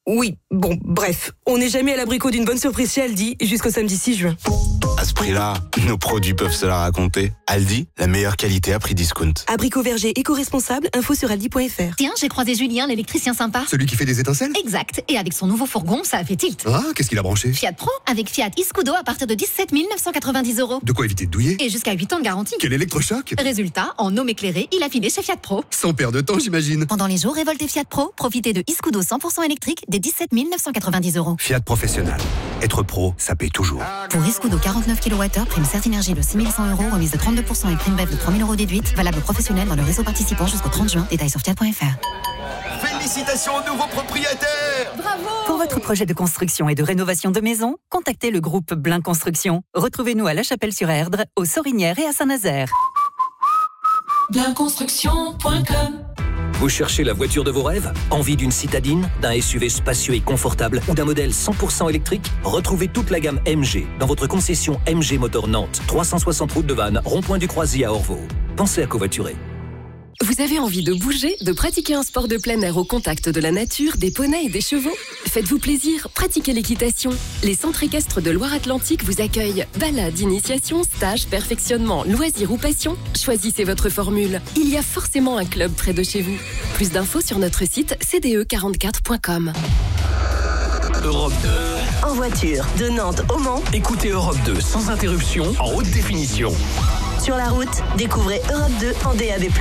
Oui, bon, bref. On n'est jamais à l'abricot d'une bonne surprise chez Aldi jusqu'au samedi 6 juin. À ce prix-là, nos produits peuvent se la raconter. Aldi, la meilleure qualité à prix discount. Abricot verger éco-responsable, info sur aldi.fr. Tiens, j'ai croisé Julien, l'électricien sympa. Celui qui fait des étincelles ? Exact. Et avec son nouveau fourgon, ça a fait tilt. Ah, qu'est-ce qu'il a branché ? Fiat Pro, avec Fiat e-Scudo à partir de 17 990 €. De quoi éviter de douiller ? Et jusqu'à 8 ans de garantie. Quel électrochoc ? Résultat, en homme éclairé, il a filé chez Fiat Pro. Sans perdre de temps, j'imagine. Pendant les jours révoltés Fiat Pro, profitez de e-Scudo 100% électrique des 17 990 €. Fiat Professionnel. Être pro, ça paye toujours. Pour e-Scudo 49 kWh, prime Certinergie de 6 100 €, remise de 32% et prime BEF de 3 000 € déduite. Valable professionnel dans le réseau participant jusqu'au 30 juin. Détails sur fiat.fr. Félicitations aux nouveaux propriétaires! Bravo! Pour votre projet de construction et de rénovation de maison, contactez le groupe Blin Construction. Retrouvez-nous à La Chapelle-sur-Erdre, aux Sorinières et à Saint-Nazaire. Blinconstruction.com. Vous cherchez la voiture de vos rêves ? Envie d'une citadine, d'un SUV spacieux et confortable ou d'un modèle 100% électrique ? Retrouvez toute la gamme MG dans votre concession MG Motor Nantes, 360 route de Vannes, rond-point du Croisier à Orvaux. Pensez à covoiturer. Vous avez envie de bouger, de pratiquer un sport de plein air au contact de la nature, des poneys et des chevaux ? Faites-vous plaisir, pratiquez l'équitation. Les centres équestres de Loire-Atlantique vous accueillent. Balades, initiation, stages, perfectionnement, loisirs ou passion, choisissez votre formule. Il y a forcément un club près de chez vous. Plus d'infos sur notre site cde44.com. Europe 2. En voiture, de Nantes au Mans. Écoutez Europe 2 sans interruption, en haute définition. Sur la route, découvrez Europe 2 en DAB+.